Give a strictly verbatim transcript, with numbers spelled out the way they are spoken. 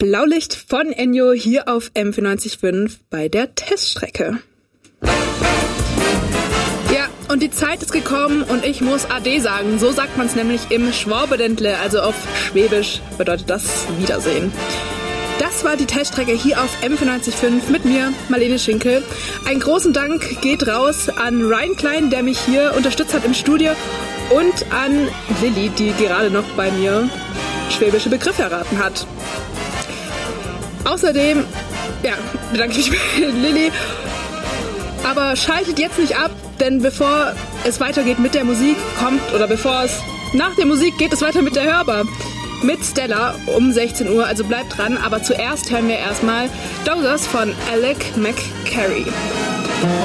Blaulicht von Ennio hier auf M vierundneunzig Komma fünf bei der Teststrecke. Ja, und die Zeit ist gekommen und ich muss Ade sagen. So sagt man es nämlich im Schwabenländle, also auf Schwäbisch bedeutet das Wiedersehen. Das war die Teststrecke hier auf M vierundneunzig Komma fünf mit mir, Marlene Schinkel. Einen großen Dank geht raus an Ryan Klein, der mich hier unterstützt hat im Studio, und an Lilly, die gerade noch bei mir schwäbische Begriffe erraten hat. Außerdem, ja, bedanke ich mich bei Lilly. Aber schaltet jetzt nicht ab, denn bevor es weitergeht mit der Musik, kommt, oder bevor es nach der Musik geht, es weiter mit der Hörbar. Mit Stella um sechzehn Uhr, also bleibt dran. Aber zuerst hören wir erstmal Dozers von Alec McCarry.